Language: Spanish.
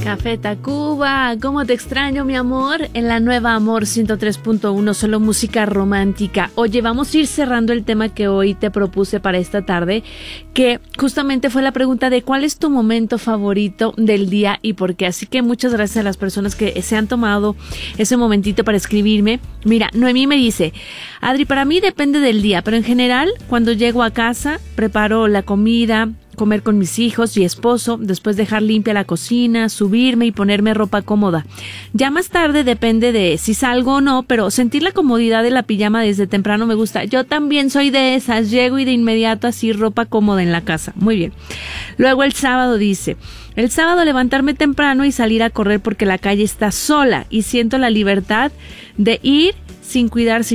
Café Tacuba, ¿cómo te extraño, mi amor? En la nueva Amor 103.1, solo música romántica. Oye, vamos a ir cerrando el tema que hoy te propuse para esta tarde, que justamente fue la pregunta de ¿cuál es tu momento favorito del día y por qué? Así que muchas gracias a las personas que se han tomado ese momentito para escribirme. Mira, Noemí me dice, Adri, para mí depende del día, pero en general, cuando llego a casa, preparo la comida, comer con mis hijos y esposo, después dejar limpia la cocina, subirme y ponerme ropa cómoda. Ya más tarde depende de si salgo o no, pero sentir la comodidad de la pijama desde temprano me gusta. Yo también soy de esas, llego y de inmediato así ropa cómoda en la casa. Muy bien. Luego el sábado dice, el sábado levantarme temprano y salir a correr porque la calle está sola y siento la libertad de ir sin cuidar, sin